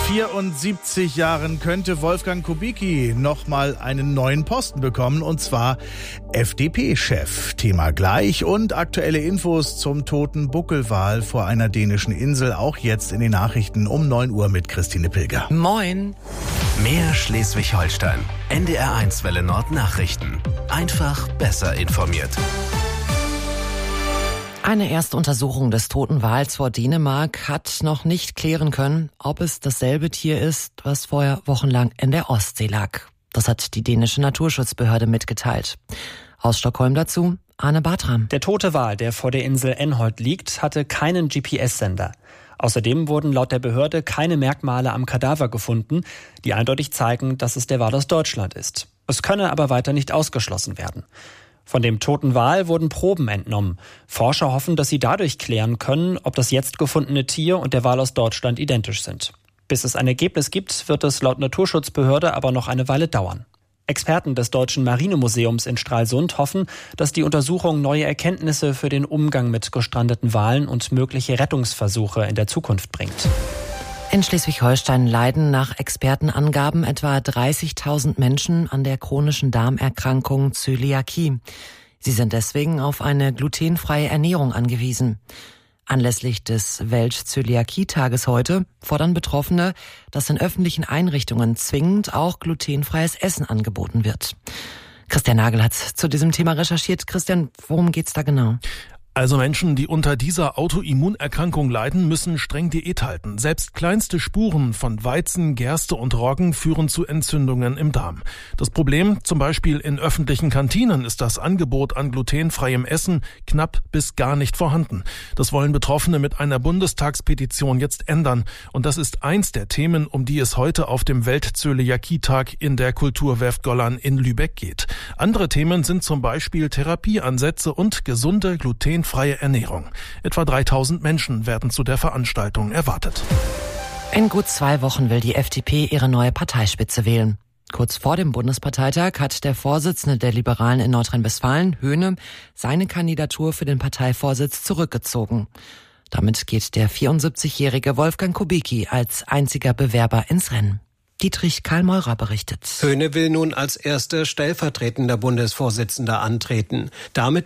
74 Jahren könnte Wolfgang Kubicki nochmal einen neuen Posten bekommen, und zwar FDP-Chef. Thema gleich und aktuelle Infos zum toten Buckelwal vor einer dänischen Insel, auch jetzt in den Nachrichten um 9 Uhr mit Christine Pilger. Moin! Mehr Schleswig-Holstein. NDR1 Welle Nord Nachrichten. Einfach besser informiert. Eine erste Untersuchung des toten Wals vor Dänemark hat noch nicht klären können, ob es dasselbe Tier ist, was vorher wochenlang in der Ostsee lag. Das hat die dänische Naturschutzbehörde mitgeteilt. Aus Stockholm dazu Arne Bartram. Der tote Wal, der vor der Insel Enholt liegt, hatte keinen GPS-Sender. Außerdem wurden laut der Behörde keine Merkmale am Kadaver gefunden, die eindeutig zeigen, dass es der Wal aus Deutschland ist. Es könne aber weiter nicht ausgeschlossen werden. Von dem toten Wal wurden Proben entnommen. Forscher hoffen, dass sie dadurch klären können, ob das jetzt gefundene Tier und der Wal aus Deutschland identisch sind. Bis es ein Ergebnis gibt, wird es laut Naturschutzbehörde aber noch eine Weile dauern. Experten des Deutschen Marinemuseums in Stralsund hoffen, dass die Untersuchung neue Erkenntnisse für den Umgang mit gestrandeten Walen und mögliche Rettungsversuche in der Zukunft bringt. In Schleswig-Holstein leiden nach Expertenangaben etwa 30.000 Menschen an der chronischen Darmerkrankung Zöliakie. Sie sind deswegen auf eine glutenfreie Ernährung angewiesen. Anlässlich des Welt-Zöliakie-Tages heute fordern Betroffene, dass in öffentlichen Einrichtungen zwingend auch glutenfreies Essen angeboten wird. Christian Nagel hat zu diesem Thema recherchiert. Christian, worum geht's da genau? Also Menschen, die unter dieser Autoimmunerkrankung leiden, müssen streng Diät halten. Selbst kleinste Spuren von Weizen, Gerste und Roggen führen zu Entzündungen im Darm. Das Problem, zum Beispiel in öffentlichen Kantinen, ist das Angebot an glutenfreiem Essen knapp bis gar nicht vorhanden. Das wollen Betroffene mit einer Bundestagspetition jetzt ändern. Und das ist eins der Themen, um die es heute auf dem Welt-Zöliakie-Tag in der Kulturwerft Gollern in Lübeck geht. Andere Themen sind zum Beispiel Therapieansätze und gesunde glutenfreie Ernährung. Etwa 3.000 Menschen werden zu der Veranstaltung erwartet. In gut 2 Wochen will die FDP ihre neue Parteispitze wählen. Kurz vor dem Bundesparteitag hat der Vorsitzende der Liberalen in Nordrhein-Westfalen, Höhne, seine Kandidatur für den Parteivorsitz zurückgezogen. Damit geht der 74-jährige Wolfgang Kubicki als einziger Bewerber ins Rennen. Dietrich Karl Meurer berichtet. Höhne will nun als erster stellvertretender Bundesvorsitzender antreten. Damit